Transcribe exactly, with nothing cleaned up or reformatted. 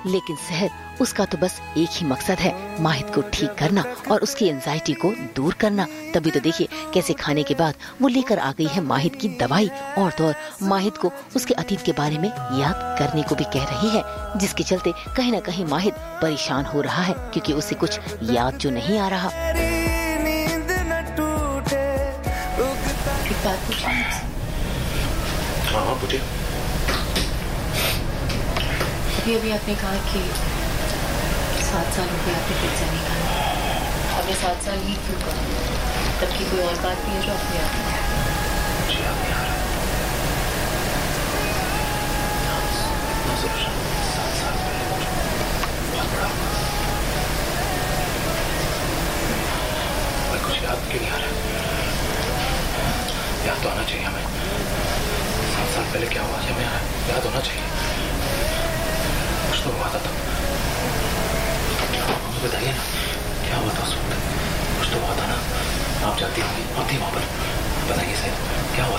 लेकिन सहर, उसका तो बस एक ही मकसद है, माहिद को ठीक करना और उसकी एंजाइटी को दूर करना। तभी तो देखिए कैसे खाने के बाद वो लेकर आ गई है माहिद की दवाई, और तो और माहिद को उसके अतीत के बारे में याद करने को भी कह रही है, जिसके चलते कहीं न कहीं माहिद परेशान हो रहा है, क्योंकि उसे कुछ याद जो नहीं आ रहा। एक बात पूछूं आपसे? हाँ हाँ पूछिए। अभी अभी आपने कहा कि सात साल हो गए आपने पिज्जा नहीं खाया। आपने सात साल ही क्यों कहा? तब की कोई और बात नहीं है जो आपको याद नहीं है? मुझे याद नहीं आ रहा। सात साल पहले बहुत बड़ा मैं कुछ याद क्यों नहीं आ रहा? याद तो आना चाहिए हमें। सात साल पहले क्या हुआ हमें याद होना चाहिए। कुछ तो हुआ था तब। मुझे बताइए ना क्या हुआ था उस वक्त? कुछ तो हुआ था ना? आप जाती होंगी, आप थी वहां पर, बताइए सही क्या हुआ?